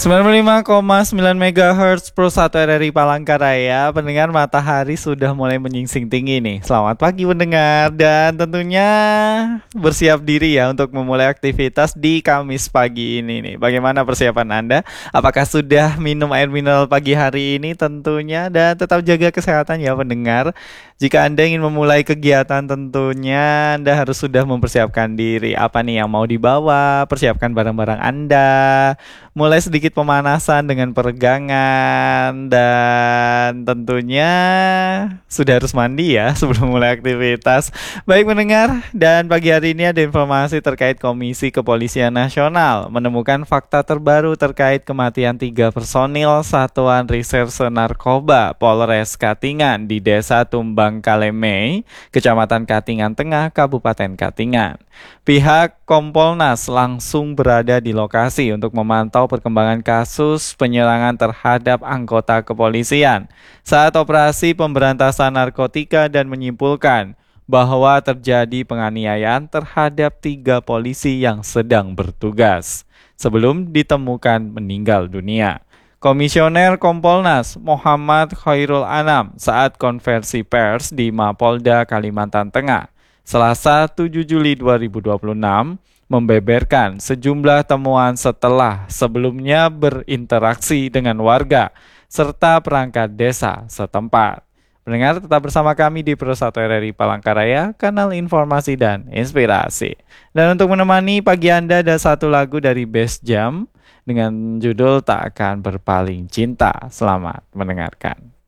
95,9 MHz Pro 1 RRI Palangkaraya. Pendengar, matahari sudah mulai menyingsing tinggi nih. Selamat pagi pendengar, dan tentunya bersiap diri ya untuk memulai aktivitas di Kamis pagi ini nih. Bagaimana persiapan Anda? Apakah sudah minum air mineral pagi hari ini tentunya? Dan tetap jaga kesehatan ya pendengar. Jika Anda ingin memulai kegiatan, tentunya Anda harus sudah mempersiapkan diri. Apa nih yang mau dibawa? Persiapkan barang-barang Anda. Mulai sedikit pemanasan dengan peregangan, dan tentunya sudah harus mandi ya sebelum mulai aktivitas. Baik pendengar, dan pagi hari ini ada informasi terkait Komisi Kepolisian Nasional menemukan fakta terbaru terkait kematian 3 personil Satuan Reserse Narkoba Polres Katingan di Desa Tumbang Kalemei, Kecamatan Katingan Tengah, Kabupaten Katingan. Pihak Kompolnas langsung berada di lokasi untuk memantau perkembangan kasus penyerangan terhadap anggota kepolisian saat operasi pemberantasan narkotika dan menyimpulkan bahwa terjadi penganiayaan terhadap 3 polisi yang sedang bertugas sebelum ditemukan meninggal dunia. Komisioner Kompolnas Muhammad Khairul Anam saat konversi pers di Mapolda Kalimantan Tengah Selasa 7 Juli 2026 membeberkan sejumlah temuan setelah sebelumnya berinteraksi dengan warga serta perangkat desa setempat. Pendengar, tetap bersama kami di Pro 1 RRI Palangkaraya, kanal informasi dan inspirasi. Dan untuk menemani pagi Anda, ada satu lagu dari Best Jam dengan judul Tak Akan Berpaling Cinta. Selamat mendengarkan.